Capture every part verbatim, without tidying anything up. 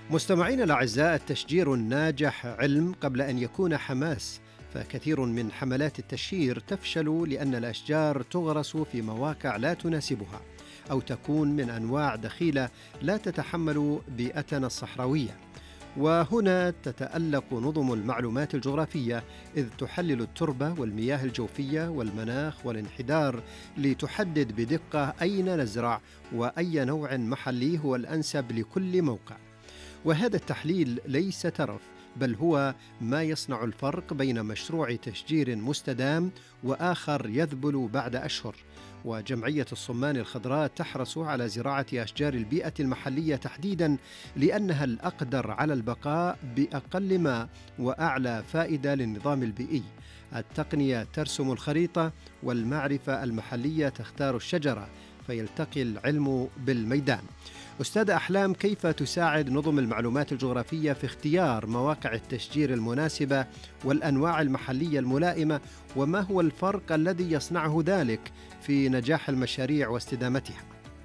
مستمعينا الأعزاء، التشجير الناجح علم قبل أن يكون حماس، فكثير من حملات التشجير تفشل لأن الأشجار تغرس في مواقع لا تناسبها، أو تكون من أنواع دخيلة لا تتحمل بيئتنا الصحراوية. وهنا تتألق نظم المعلومات الجغرافية، إذ تحلل التربة والمياه الجوفية والمناخ والانحدار لتحدد بدقة أين نزرع وأي نوع محلي هو الأنسب لكل موقع. وهذا التحليل ليس ترف، بل هو ما يصنع الفرق بين مشروع تشجير مستدام وآخر يذبل بعد أشهر. وجمعية الصمان الخضراء تحرص على زراعة أشجار البيئة المحلية تحديدا، لأنها الأقدر على البقاء بأقل ماء وأعلى فائدة للنظام البيئي. التقنية ترسم الخريطة، والمعرفة المحلية تختار الشجرة، فيلتقي العلم بالميدان. أستاذ أحلام، كيف تساعد نظم المعلومات الجغرافية في اختيار مواقع التشجير المناسبة والأنواع المحلية الملائمة، وما هو الفرق الذي يصنعه ذلك في نجاح المشاريع واستدامتها؟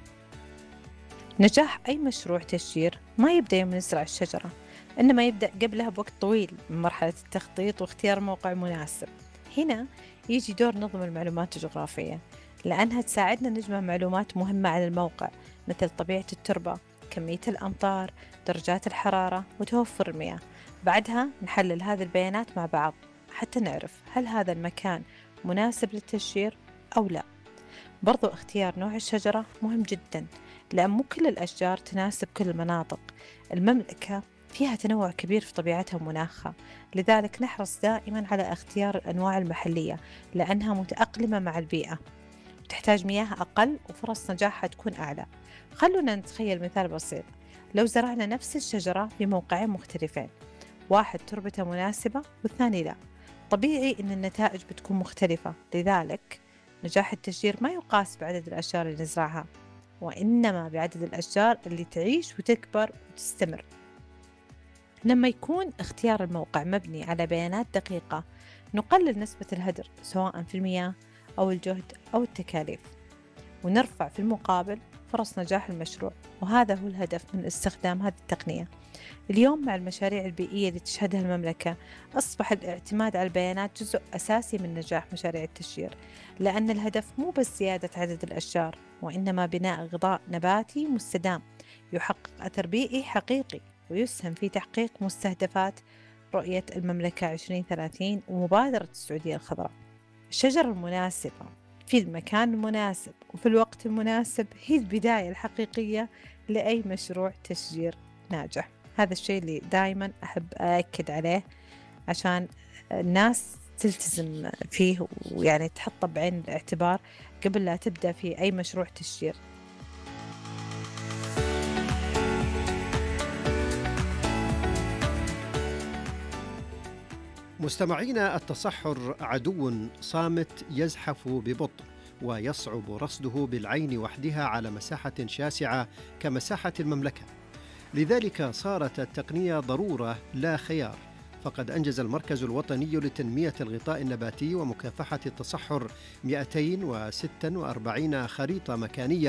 نجاح أي مشروع تشجير ما يبدأ يوم نزرع الشجرة، إنما يبدأ قبلها بوقت طويل من مرحلة التخطيط واختيار موقع مناسب. هنا يجي دور نظم المعلومات الجغرافية، لأنها تساعدنا نجمع معلومات مهمة عن الموقع، مثل طبيعة التربة، كمية الأمطار، درجات الحرارة، وتوفر المياه. بعدها نحلل هذه البيانات مع بعض حتى نعرف هل هذا المكان مناسب للتشجير أو لا. برضو اختيار نوع الشجرة مهم جدا، لأن مو كل الأشجار تناسب كل المناطق. المملكة فيها تنوع كبير في طبيعتها ومناخها، لذلك نحرص دائما على اختيار الأنواع المحلية، لأنها متأقلمة مع البيئة، تحتاج مياه أقل وفرص نجاحها تكون أعلى. خلونا نتخيل مثال بسيط. لو زرعنا نفس الشجرة في موقعين مختلفين، واحد تربته مناسبة والثاني لا، طبيعي أن النتائج بتكون مختلفة. لذلك نجاح التشجير ما يقاس بعدد الأشجار اللي نزرعها، وإنما بعدد الأشجار اللي تعيش وتكبر وتستمر. لما يكون اختيار الموقع مبني على بيانات دقيقة، نقلل نسبة الهدر سواء في المياه أو الجهد أو التكاليف، ونرفع في المقابل فرص نجاح المشروع. وهذا هو الهدف من استخدام هذه التقنية. اليوم مع المشاريع البيئية اللي تشهدها المملكة، أصبح الاعتماد على البيانات جزء أساسي من نجاح مشاريع التشجير، لأن الهدف مو بس زيادة عدد الأشجار، وإنما بناء غطاء نباتي مستدام يحقق أثر بيئي حقيقي، ويسهم في تحقيق مستهدفات رؤية المملكة عشرين ثلاثين ومبادرة السعودية الخضراء. الشجرة المناسبة في المكان المناسب وفي الوقت المناسب هي البداية الحقيقية لأي مشروع تشجير ناجح. هذا الشيء اللي دائما أحب أأكد عليه، عشان الناس تلتزم فيه، ويعني تحطه بعين الاعتبار قبل لا تبدأ في أي مشروع تشجير. مستمعينا، التصحر عدو صامت يزحف ببطء، ويصعب رصده بالعين وحدها على مساحة شاسعة كمساحة المملكة. لذلك صارت التقنية ضرورة لا خيار. فقد أنجز المركز الوطني لتنمية الغطاء النباتي ومكافحة التصحر مئتين وستة وأربعين خريطة مكانية